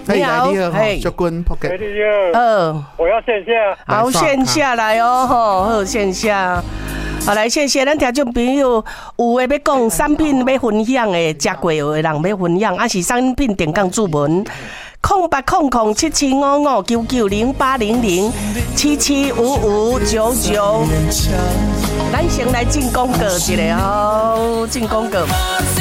你好， 嘿，小君扑克， 我要线下，好线下来哦，好线下。好来，谢谢咱听众朋友，有诶要讲产品要分享诶，食过的人要分享，还是产品电讲注文0800775599，咱先来进广告一下吼，进广告。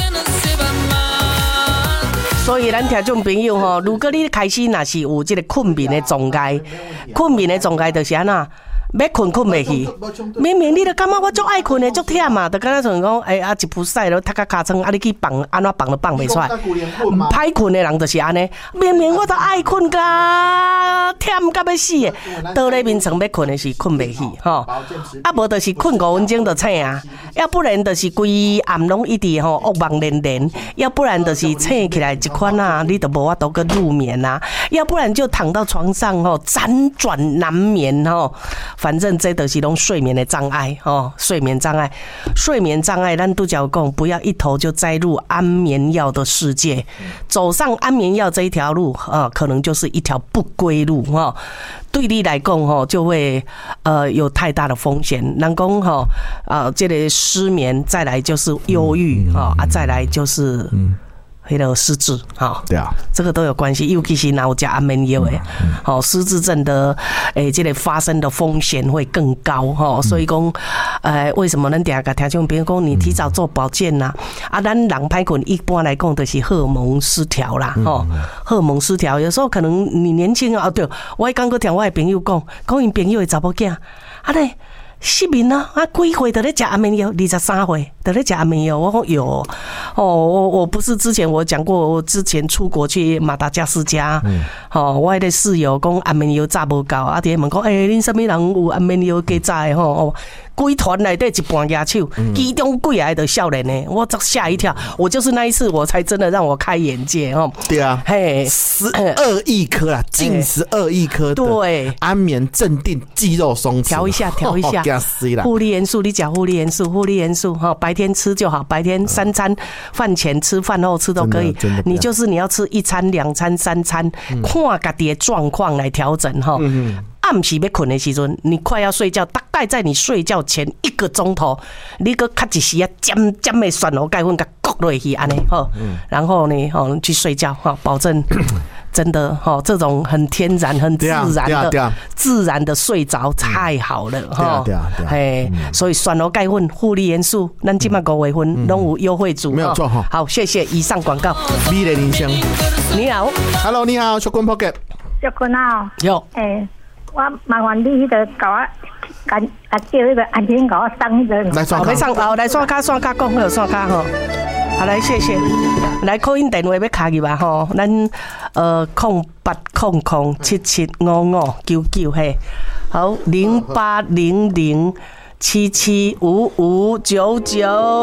所以咱听众朋友吼，如果你开始若是有这个困眠的状态，就是安那。要困袂去，明明你就感觉我足爱困的，足忝嘛，就敢若像讲，一扑屎咯，踢到骹床，你去放，安怎放都放袂出来。歹困的人就是安尼，明明我都爱困甲忝甲要死的，倒咧眠床要困的是困袂去吼，无就是困5分钟就醒啊，要不然就是规暗拢一直吼噩梦连连，要不然就是醒起来一款啊，你都无法度个入眠啊，要不然就躺到床上吼辗转难眠吼。反正这都是拢睡眠的障碍哦，睡眠障碍，咱都讲不要一头就栽入安眠药的世界，走上安眠药这一条路可能就是一条不归路哈。对你来讲就会有太大的风险。人讲这个失眠，再来就是忧郁再来就是迄个失智对啊，这个都有关系，尤其是有吃安眠药的，失智症的这个发生的风险会更高所以讲为什么咱常甲听众朋友讲，你提早做保健啦咱人歹困一般来讲就是荷尔蒙失调啦荷尔蒙失调，有时候可能你年轻对，我刚刚听我的朋友讲因朋友的查某囝咧。失眠啊！几岁就咧吃安眠药？23岁就咧吃安眠药。我讲有我不是之前我讲过，我之前出国去马达加斯加，我迄个室友讲安眠药早无够，伫问讲，恁什么人有安眠药加早的规团内底一半野手，其中几个就少年的，我吓一跳。我就是那一次，我才真的让我开眼界对啊，嘿，12亿颗啦，近12亿颗。对，安眠镇定肌肉松弛， 调一下。护理元素，你讲护理元素白天吃就好，白天3餐，饭前吃，饭后吃都可以。你要吃1餐、2餐、3餐，看家己的状况来调整暗时要困的时阵，你快要睡觉，大概在你睡觉前1个钟头，你搁较一时尖的蒜头盖粉甲割落去安尼然后呢去睡觉保证真的这种很天然、很自然的睡着太好了所以蒜头盖粉、护理元素，咱今麦5月份拢有优惠组， 没有错好，谢谢以上广告。 美丽人生， 你好 ，Hello， 你好，小君 Pocket， 小君好， 有我麻烦你迄个甲我叫迄个安婷甲我送迄个来刷卡， 来刷卡讲好刷卡好来谢谢，来call in电话要卡入吧咱0800775599嘿，好0800775599。